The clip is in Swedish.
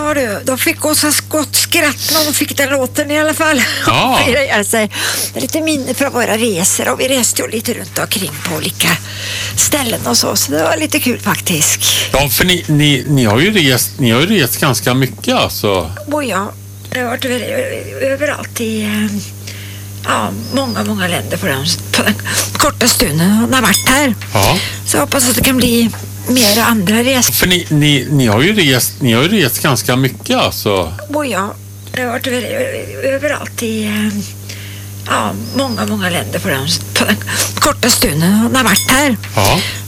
Ja du, de fick gå så gott skratt när de fick den låten i alla fall. Ja. Det är lite minne från våra resor och vi reste ju lite runt omkring på olika ställen och så det var lite kul faktiskt. Ja, för ni har ju rest ganska mycket alltså. Och ja, det har varit överallt i många länder på den korta stunden hon har varit här. Ja. Så jag hoppas att det kan bli mer andra resor. För ni har ju rest ganska mycket alltså. Och ja, det har varit överallt i många länder på den korta stunden hon har varit här. Ja.